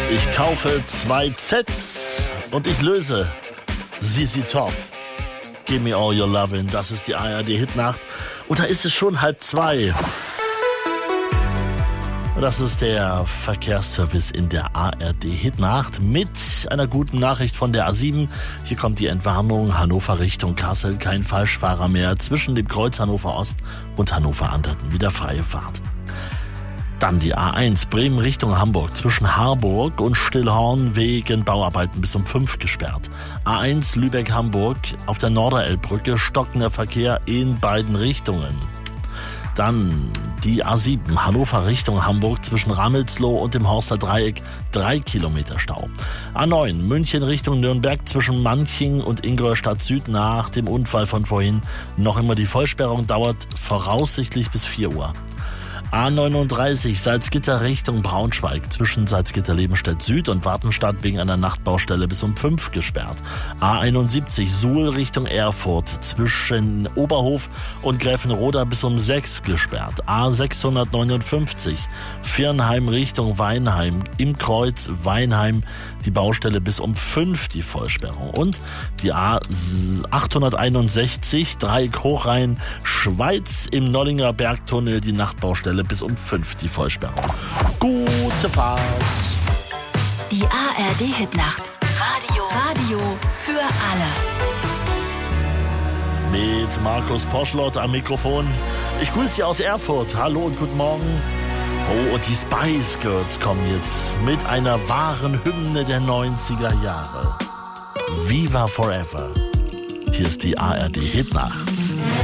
Ich kaufe 2 Sets und ich löse ZZ Top. Give me all your lovin', das ist die ARD-Hitnacht. Und da ist es schon 1:30. Und das ist der Verkehrsservice in der ARD-Hitnacht mit einer guten Nachricht von der A7. Hier kommt die Entwarnung Hannover Richtung Kassel. Kein Falschfahrer mehr zwischen dem Kreuz Hannover Ost und Hannover Anderten. Wieder freie Fahrt. Dann die A1 Bremen Richtung Hamburg zwischen Harburg und Stillhorn wegen Bauarbeiten bis um 5 gesperrt. A1 Lübeck-Hamburg auf der Norderelbbrücke stockender Verkehr in beiden Richtungen. Dann die A7 Hannover Richtung Hamburg zwischen Ramelsloh und dem Horster Dreieck 3 Kilometer Stau. A9 München Richtung Nürnberg zwischen Manching und Ingolstadt Süd nach dem Unfall von vorhin. Noch immer die Vollsperrung dauert voraussichtlich bis 4 Uhr. A39 Salzgitter Richtung Braunschweig zwischen Salzgitter-Lebenstedt Süd und Wartenstadt wegen einer Nachtbaustelle bis um 5 gesperrt. A71 Suhl Richtung Erfurt zwischen Oberhof und Gräfenroda bis um 6 gesperrt. A659 Viernheim Richtung Weinheim im Kreuz Weinheim die Baustelle bis um 5 die Vollsperrung. Und die A861 Dreieck Hochrhein Schweiz im Nollinger Bergtunnel die Nachtbaustelle bis um 5 die Vollsperrung. Gute Fahrt! Die ARD-Hitnacht. Radio für alle. Mit Markus Poschlott am Mikrofon. Ich grüße Sie aus Erfurt. Hallo und guten Morgen. Oh, und die Spice Girls kommen jetzt mit einer wahren Hymne der 90er Jahre. Viva Forever. Hier ist die ARD-Hitnacht.